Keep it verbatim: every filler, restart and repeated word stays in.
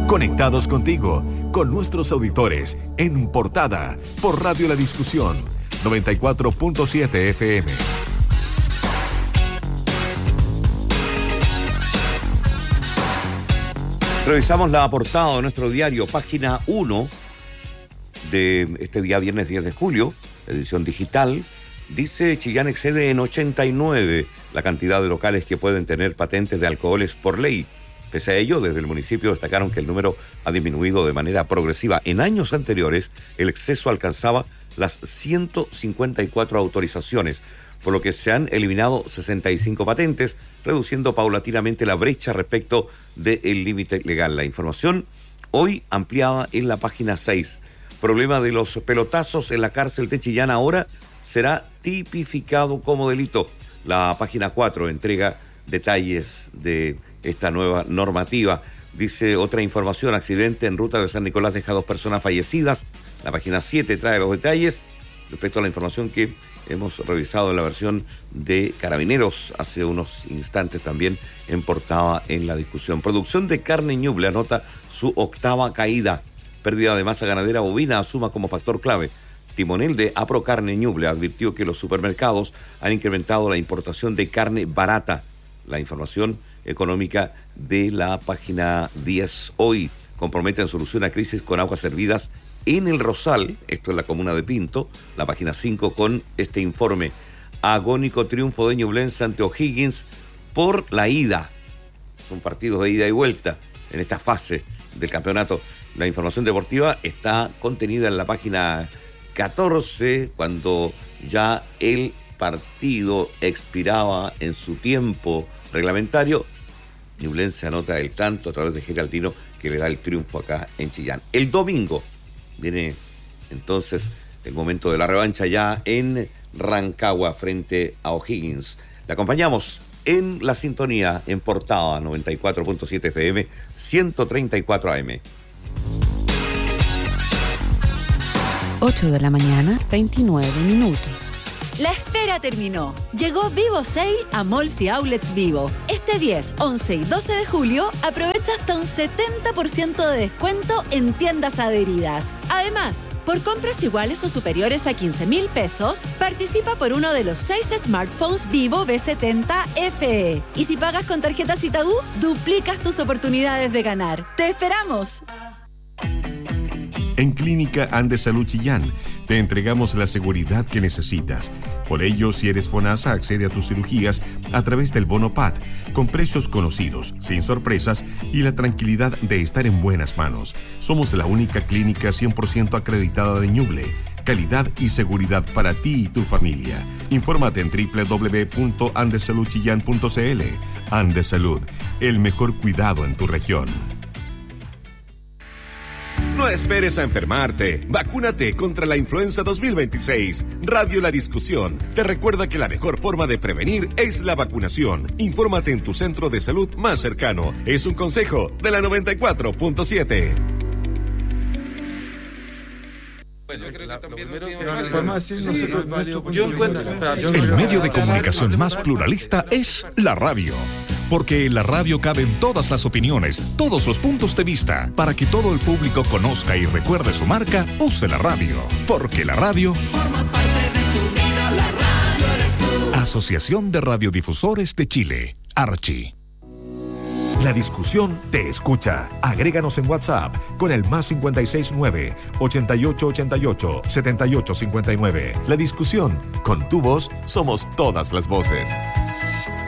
Conectados contigo, con nuestros auditores, en Portada, por Radio La Discusión, noventa y cuatro punto siete F M. Revisamos la portada de nuestro diario, página uno de este día viernes diez de julio, edición digital. Dice: Chillán excede en ochenta y nueve la cantidad de locales que pueden tener patentes de alcoholes por ley. Pese a ello, desde el municipio destacaron que el número ha disminuido de manera progresiva. En años anteriores, el exceso alcanzaba las ciento cincuenta y cuatro autorizaciones, por lo que se han eliminado sesenta y cinco patentes, reduciendo paulatinamente la brecha respecto del límite legal. La información hoy ampliada en la página seis. Problema de los pelotazos en la cárcel de Chillán ahora será tipificado como delito. La página cuatro entrega detalles de esta nueva normativa. Dice otra información: accidente en ruta de San Nicolás deja dos personas fallecidas. La página siete trae los detalles respecto a la información que hemos revisado en la versión de Carabineros hace unos instantes, también en portada en la discusión. Producción de carne Ñuble anota su octava caída. Pérdida de masa ganadera bovina asuma como factor clave. Timonel de Aprocarne Ñuble advirtió que los supermercados han incrementado la importación de carne barata. La información económica de la página diez hoy: comprometen solución a crisis con aguas servidas en El Rosal, esto es la comuna de Pinto. La página cinco con este informe: agónico triunfo de Ñublense ante O'Higgins por la ida. Son partidos de ida y vuelta en esta fase del campeonato. La información deportiva está contenida en la página catorce, cuando ya el partido expiraba en su tiempo reglamentario. Ñublense anota el tanto a través de Geraldino, que le da el triunfo acá en Chillán. El domingo viene entonces el momento de la revancha ya en Rancagua frente a O'Higgins. Le acompañamos en la sintonía en portada noventa y cuatro punto siete F M, ciento treinta y cuatro A M. ocho de la mañana, veintinueve minutos. La espera terminó. Llegó Vivo Sale a Malls y Outlets Vivo. Este diez, once y doce de julio aprovecha hasta un setenta por ciento de descuento en tiendas adheridas. Además, por compras iguales o superiores a quince mil pesos, participa por uno de los seis smartphones Vivo V setenta F E. Y si pagas con tarjetas Itaú, duplicas tus oportunidades de ganar. ¡Te esperamos! En Clínica Andes Salud Chillán te entregamos la seguridad que necesitas. Por ello, si eres FONASA, accede a tus cirugías a través del bono P A D, con precios conocidos, sin sorpresas y la tranquilidad de estar en buenas manos. Somos la única clínica cien por ciento acreditada de Ñuble. Calidad y seguridad para ti y tu familia. Infórmate en doble u doble u doble u punto andes salud chillán punto c l. Andes Salud, el mejor cuidado en tu región. No esperes a enfermarte. Vacúnate contra la influenza dos mil veintiséis. Radio La Discusión te recuerda que la mejor forma de prevenir es la vacunación. Infórmate en tu centro de salud más cercano. Es un consejo de la noventa y cuatro punto siete. Bueno, yo creo que también el medio de comunicación más pluralista es la radio. Porque en la radio caben todas las opiniones, todos los puntos de vista. Para que todo el público conozca y recuerde su marca, use la radio. Porque la radio forma parte de tu vida, la radio eres tú. Asociación de Radiodifusores de Chile, Archi. La Discusión te escucha. Agréganos en WhatsApp con el más cinco seis nueve, ochenta y ocho ochenta y ocho, setenta y ocho cincuenta y nueve. La Discusión, con tu voz somos todas las voces.